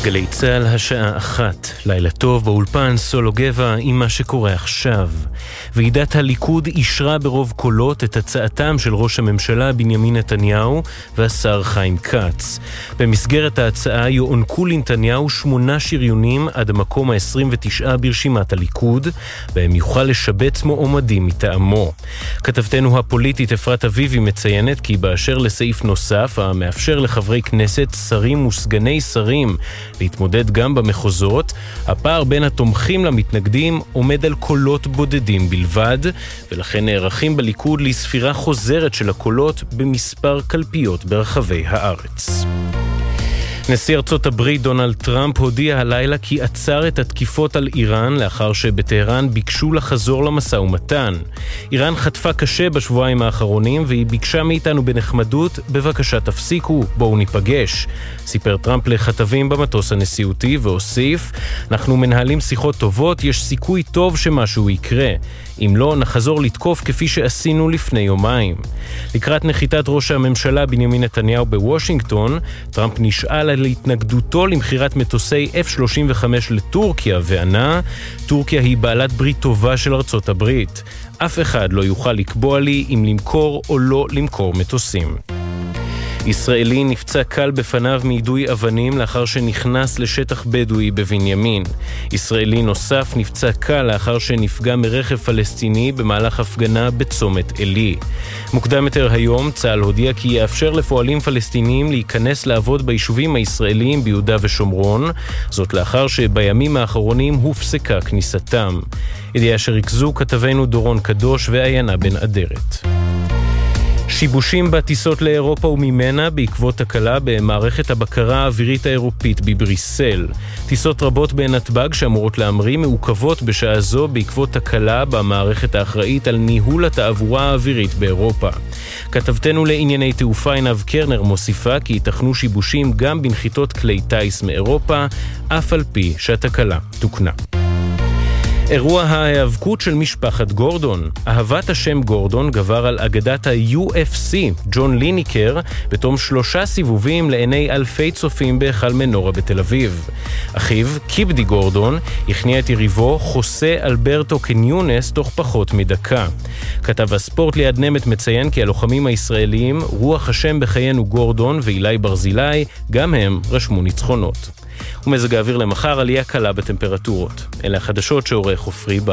גלי צהל השעה 1, לילה טוב באולפן סולו גבע עם מה שקורה עכשיו. ועידת הליכוד אישרה ברוב קולות את הצעתם של ראש הממשלה בנימין נתניהו והשר חיים כץ. במסגרת ההצעה יוענקו לנתניהו 8 שריונים עד המקום ה-29 ברשימת הליכוד, בהם יוכל לשבץ מועמדים מטעמו. כתבתנו הפוליטית אפרת אביבי מציינת כי באשר לסעיף נוסף המאפשר לחברי כנסת, שרים וסגני שרים להתמודד גם במחוזות, הפער בין התומכים למתנגדים עומד על קולות בודדים בלבד, ולכן נערכים בליכוד לספירה חוזרת של הקולות במספר קלפיות ברחבי הארץ. נשיא ארצות הברית דונלד טראמפ הודיע הלילה כי עצר את התקיפות על איראן לאחר שבטהרן ביקשו לחזור למשא ומתן. איראן חטפה קשה בשבועיים האחרונים והיא ביקשה מאיתנו בנחמדות, בבקשה תפסיקו, בואו ניפגש. סיפר טראמפ לכתבים במטוס הנשיאותי והוסיף, אנחנו מנהלים שיחות טובות, יש סיכוי טוב שמשהו יקרה. אם לא, נחזור לתקוף כפי שעשינו לפני יומיים. לקראת נחיתת ראש הממשלה בנימין נתניהו בוושינגטון, טראמפ נשאל על התנגדותו למחירת מטוסי F-35 לטורקיה וענה, טורקיה היא בעלת ברית טובה של ארצות הברית. אף אחד לא יוכל לקבוע לי אם למכור או לא למכור מטוסים. ישראלי נפצע קל בפניו מיידוי אבנים לאחר שנכנס לשטח בדואי בבנימין. ישראלי נוסף נפצע קל לאחר שנפגע מרכב פלסטיני במהלך הפגנה בצומת אלי. מוקדם יותר היום צה"ל הודיע כי יאפשר לפועלים פלסטיניים להיכנס לעבוד ביישובים הישראליים ביהודה ושומרון, זאת לאחר שבימים האחרונים הופסקה כניסתם. ידיעה שריכזו כתבנו דורון קדוש ועיינה בן אדרת. שיבושים בטיסות לאירופה וממנה בעקבות תקלה במערכת הבקרה האווירית האירופית בבריסל. טיסות רבות בנתב"ג שאמורות להמריא מעוכבות בשעה זו בעקבות תקלה במערכת האחראית על ניהול התעבורה האווירית באירופה. כתבתנו לענייני תעופה עינב קרנר מוסיפה כי ייתכנו שיבושים גם בנחיתות כלי טייס מאירופה, אף על פי שהתקלה תוקנה. אירוע ההיאבקות של משפחת גורדון. אהבת השם גורדון גבר על אגדת ה-UFC, ג'ון ליניקר, בתום 3 סיבובים לעיני אלפי צופים בהיכל מנורה בתל אביב. אחיו, קיבדי גורדון, הכניע את יריבו חוסה אלברטו קניונס תוך פחות מדקה. כתב הספורט ליד נמת מציין כי הלוחמים הישראלים, רוח השם בחיינו גורדון ואילי ברזילי, גם הם רשמו ניצחונות. ומזג האוויר למחר עלייה קלה בטמפרטורות. אלה החדשות שעורך חופרי בר.